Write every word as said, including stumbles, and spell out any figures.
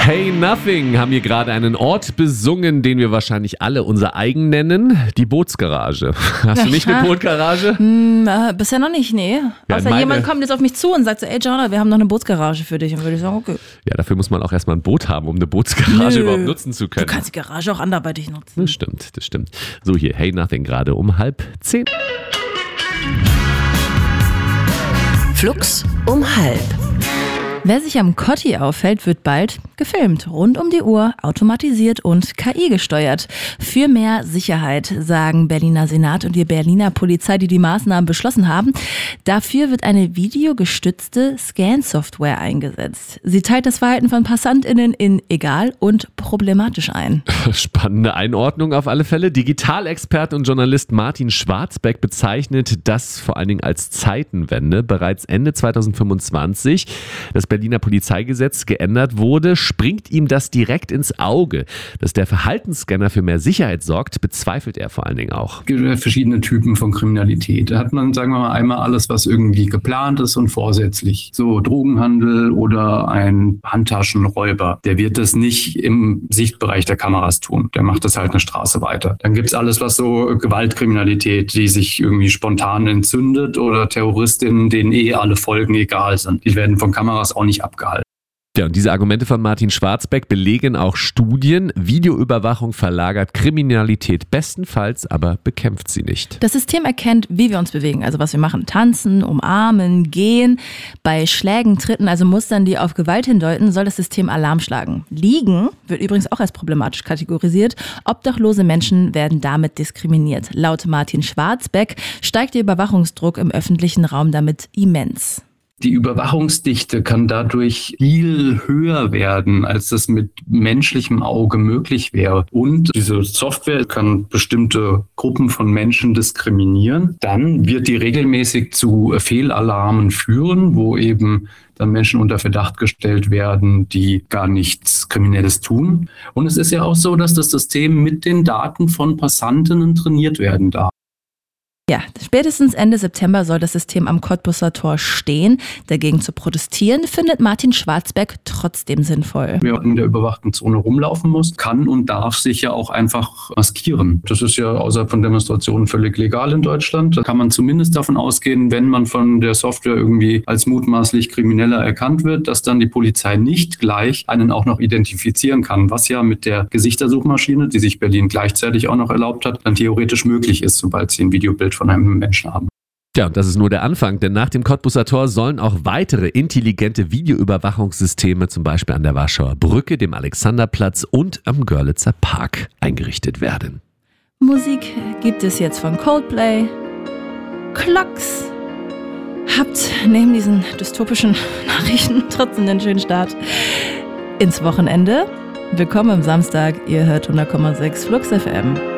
Hey Nothing haben hier gerade einen Ort besungen, den wir wahrscheinlich alle unser eigen nennen, die Bootsgarage. Hast du nicht eine Bootgarage? Hm, äh, bisher noch nicht, nee. Ja, Außer meine... jemand kommt jetzt auf mich zu und sagt so, ey Jonah, wir haben noch eine Bootsgarage für dich. Und würde ich sagen, okay. Ja, dafür muss man auch erstmal ein Boot haben, um eine Bootsgarage Nö. überhaupt nutzen zu können. Du kannst die Garage auch anderweitig nutzen. Das stimmt, das stimmt. So, hier, Hey Nothing gerade um halb zehn. Flux um halb. Wer sich am Kotti auffällt, wird bald gefilmt. Rund um die Uhr, automatisiert und K I gesteuert. Für mehr Sicherheit, sagen Berliner Senat und die Berliner Polizei, die die Maßnahmen beschlossen haben. Dafür wird eine videogestützte Scan-Software eingesetzt. Sie teilt das Verhalten von PassantInnen in egal und problematisch ein. Spannende Einordnung auf alle Fälle. Digitalexperte und Journalist Martin Schwarzbeck bezeichnet das vor allen Dingen als Zeitenwende. Bereits Ende zweitausendfünfundzwanzig, das Berliner Polizeigesetz geändert wurde, springt ihm das direkt ins Auge. Dass der Verhaltensscanner für mehr Sicherheit sorgt, bezweifelt er vor allen Dingen auch. Es gibt verschiedene Typen von Kriminalität. Da hat man, sagen wir mal, einmal alles, was irgendwie geplant ist und vorsätzlich. So Drogenhandel oder ein Handtaschenräuber. Der wird das nicht im Sichtbereich der Kameras tun. Der macht das halt eine Straße weiter. Dann gibt es alles, was so Gewaltkriminalität, die sich irgendwie spontan entzündet oder Terroristinnen, denen eh alle Folgen egal sind. Die werden von Kameras auch nicht abgehalten. Ja, und diese Argumente von Martin Schwarzbeck belegen auch Studien. Videoüberwachung verlagert Kriminalität bestenfalls, aber bekämpft sie nicht. Das System erkennt, wie wir uns bewegen, also was wir machen. Tanzen, umarmen, gehen. Bei Schlägen, Tritten, also Mustern, die auf Gewalt hindeuten, soll das System Alarm schlagen. Liegen wird übrigens auch als problematisch kategorisiert. Obdachlose Menschen werden damit diskriminiert. Laut Martin Schwarzbeck steigt der Überwachungsdruck im öffentlichen Raum damit immens. Die Überwachungsdichte kann dadurch viel höher werden, als das mit menschlichem Auge möglich wäre. Und diese Software kann bestimmte Gruppen von Menschen diskriminieren. Dann wird die regelmäßig zu Fehlalarmen führen, wo eben dann Menschen unter Verdacht gestellt werden, die gar nichts Kriminelles tun. Und es ist ja auch so, dass das System mit den Daten von Passantinnen trainiert werden darf. Ja, spätestens Ende September soll das System am Cottbusser Tor stehen. Dagegen zu protestieren, findet Martin Schwarzbeck trotzdem sinnvoll. Wer in der überwachten Zone rumlaufen muss, kann und darf sich ja auch einfach maskieren. Das ist ja außerhalb von Demonstrationen völlig legal in Deutschland. Da kann man zumindest davon ausgehen, wenn man von der Software irgendwie als mutmaßlich Krimineller erkannt wird, dass dann die Polizei nicht gleich einen auch noch identifizieren kann, was ja mit der Gesichtssuchmaschine, die sich Berlin gleichzeitig auch noch erlaubt hat, dann theoretisch möglich ist, sobald sie ein Videobild von einem Menschen haben. Ja, und das ist nur der Anfang, denn nach dem Cottbusser Tor sollen auch weitere intelligente Videoüberwachungssysteme zum Beispiel an der Warschauer Brücke, dem Alexanderplatz und am Görlitzer Park eingerichtet werden. Musik gibt es jetzt von Coldplay, Clocks. Habt neben diesen dystopischen Nachrichten trotzdem einen schönen Start ins Wochenende. Willkommen am Samstag, ihr hört hundert Komma sechs Flux F M.